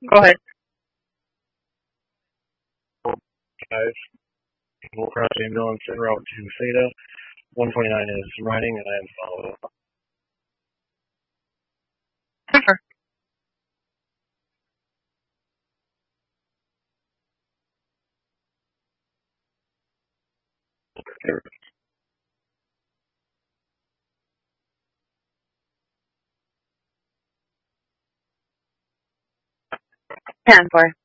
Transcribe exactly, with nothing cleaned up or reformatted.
Go ahead. Guys, people crossing ambulance en route to Theta. one twenty-nine is riding, and I am following up. Sure. ten four.